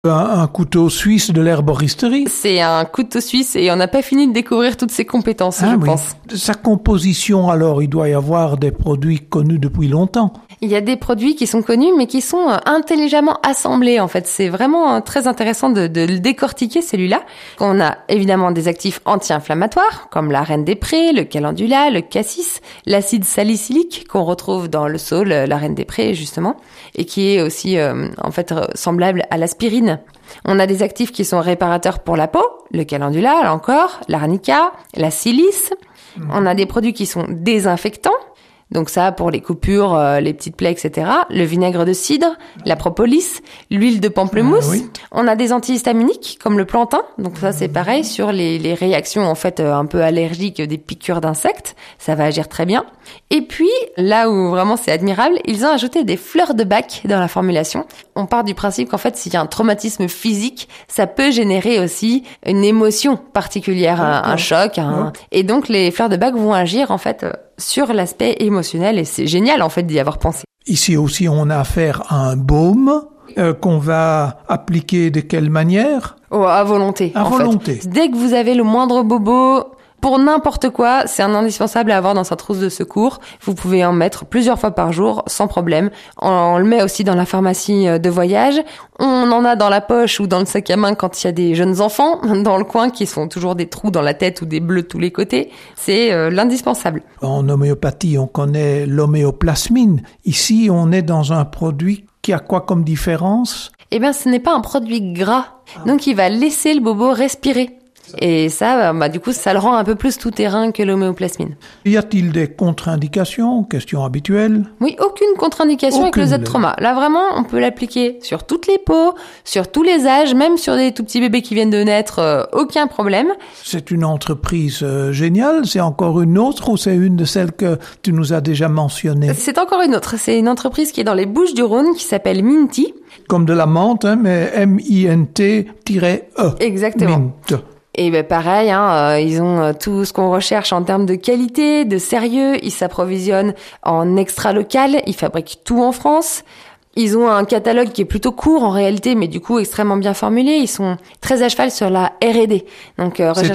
Un couteau suisse de l'herboristerie. C'est un couteau suisse et on n'a pas fini de découvrir toutes ses compétences, je pense. Sa composition, alors, il doit y avoir des produits connus depuis longtemps. Il y a des produits qui sont connus, mais qui sont intelligemment assemblés, en fait. C'est vraiment très intéressant de le décortiquer, celui-là. On a évidemment des actifs anti-inflammatoires, comme la reine des prés, le calendula, le cassis, l'acide salicylique, qu'on retrouve dans le saule, la reine des prés, justement, et qui est aussi, semblable à l'aspirine. On a des actifs qui sont réparateurs pour la peau, le calendula, là encore, l'arnica, la silice. On a des produits qui sont désinfectants. Donc ça, pour les coupures, les petites plaies, etc. Le vinaigre de cidre, la propolis, l'huile de pamplemousse. Oui. On a des antihistaminiques, comme le plantain. Donc ça, c'est pareil, sur les réactions, en fait, un peu allergiques des piqûres d'insectes. Ça va agir très bien. Et puis, là où vraiment c'est admirable, ils ont ajouté des fleurs de bac dans la formulation. On part du principe qu'en fait, s'il y a un traumatisme physique, ça peut générer aussi une émotion particulière, un choc. Et donc, les fleurs de bac vont agir, en fait, sur l'aspect émotionnel, et c'est génial en fait d'y avoir pensé. Ici aussi, on a affaire à un baume qu'on va appliquer de quelle manière ? À volonté. À volonté. Fait. Dès que vous avez le moindre bobo, pour n'importe quoi, c'est un indispensable à avoir dans sa trousse de secours. Vous pouvez en mettre plusieurs fois par jour, sans problème. On le met aussi dans la pharmacie de voyage. On en a dans la poche ou dans le sac à main quand il y a des jeunes enfants dans le coin qui sont toujours des trous dans la tête ou des bleus de tous les côtés. C'est l'indispensable. En homéopathie, on connaît l'homéoplasmine. Ici, on est dans un produit qui a quoi comme différence ? Eh bien, ce n'est pas un produit gras. Donc, il va laisser le bobo respirer. Et ça, du coup, ça le rend un peu plus tout-terrain que l'homéoplasmine. Y a-t-il des contre-indications, question habituelle ? Oui, aucune contre-indication avec le Z-trauma. Là, vraiment, on peut l'appliquer sur toutes les peaux, sur tous les âges, même sur des tout petits bébés qui viennent de naître, aucun problème. C'est une entreprise géniale. C'est encore une autre ou c'est une de celles que tu nous as déjà mentionnées ? C'est encore une autre. C'est une entreprise qui est dans les Bouches-du-Rhône qui s'appelle Minty. Comme de la menthe, mais M-I-N-T-E. Exactement. Mint. Et pareil, ils ont tout ce qu'on recherche en termes de qualité, de sérieux. Ils s'approvisionnent en extra local. Ils fabriquent tout en France. Ils ont un catalogue qui est plutôt court en réalité, mais du coup extrêmement bien formulé. Ils sont très à cheval sur la R&D, donc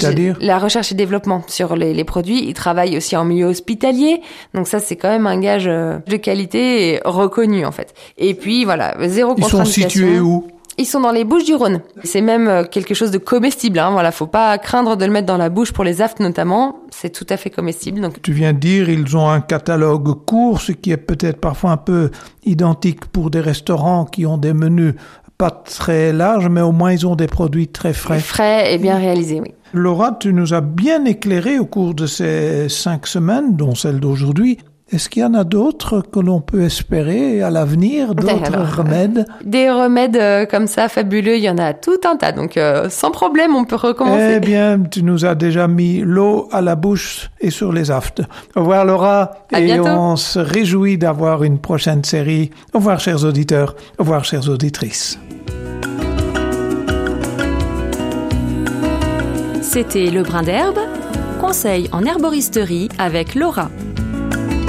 la recherche et développement sur les produits. Ils travaillent aussi en milieu hospitalier, donc ça c'est quand même un gage de qualité et reconnu en fait. Et puis voilà, zéro contre-indication. Ils sont situés où ? Ils sont dans les Bouches-du-Rhône. C'est même quelque chose de comestible. Faut pas craindre de le mettre dans la bouche pour les aftes notamment. C'est tout à fait comestible. Donc. Tu viens de dire ils ont un catalogue court, ce qui est peut-être parfois un peu identique pour des restaurants qui ont des menus pas très larges, mais au moins ils ont des produits très frais. Frais et bien réalisés, oui. Laura, tu nous as bien éclairé au cours de ces 5 semaines, dont celle d'aujourd'hui. Est-ce qu'il y en a d'autres que l'on peut espérer à l'avenir, d'autres remèdes ? Des remèdes comme ça fabuleux, il y en a tout un tas. Donc sans problème, on peut recommencer. Eh bien, tu nous as déjà mis l'eau à la bouche et sur les aftes. Au revoir Laura. À bientôt. On se réjouit d'avoir une prochaine série. Au revoir chers auditeurs. Au revoir chères auditrices. C'était Le Brin d'Herbe, conseil en herboristerie avec Laura.